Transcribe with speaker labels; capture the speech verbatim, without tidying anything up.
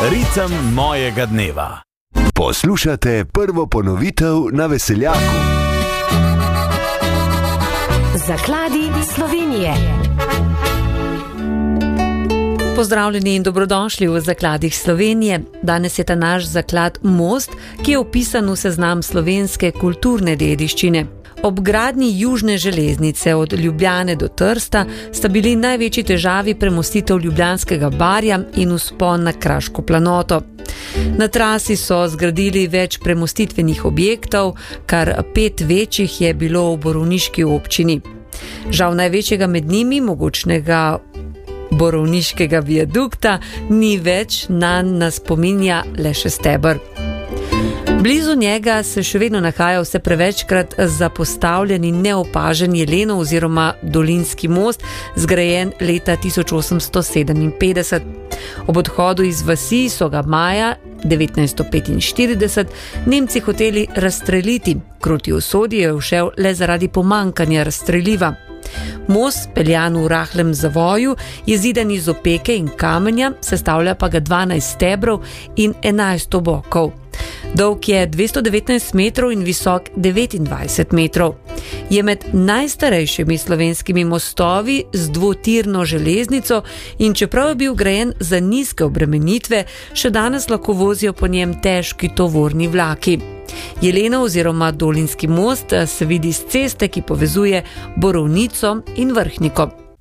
Speaker 1: Ritem mojega dneva.
Speaker 2: Poslušate prvo ponovitev na Veseljaku.
Speaker 3: Zakladi Slovenije.
Speaker 4: Pozdravljeni in dobrodošli v Zakladih Slovenije. Danes je ta naš zaklad Most, ki je vpisan v seznam slovenske kulturne dediščine. Ob gradnji južne železnice od Ljubljane do Trsta sta bili največji težavi premostitev Ljubljanskega barja in vzpon na Kraško planoto. Na trasi so zgradili več premostitvenih objektov, kar pet večjih je bilo v borovniški občini. Žal največjega med njimi, mogočnega borovniškega viadukta, ni več, nanj nas spominja le še steber. Blizu njega se še vedno nahaja vse prevečkrat zapostavljen in neopažen Jelenov oziroma Dolinski most, zgrajen leta tisoč osemsto sedeminpetdeset. Ob odhodu iz vasi so ga maja devetnajststo petinštirideset Nemci hoteli razstreliti. Kruti usodi je ušel le zaradi pomankanja razstreliva. Most, peljan v rahlem zavoju, je zidan iz opeke in kamenja, sestavlja pa ga dvanajst stebrov in enajst obokov. Dolg je dvesto devetnajst metrov in visok devetindvajset metrov. Je med najstarejšimi slovenskimi mostovi z dvotirno železnico in čeprav je bil grajen za nizke obremenitve, še danes lahko vozijo po njem težki tovorni vlaki. Jelenov oziroma Dolinski most se vidi s ceste, ki povezuje Borovnico in Vrhniko.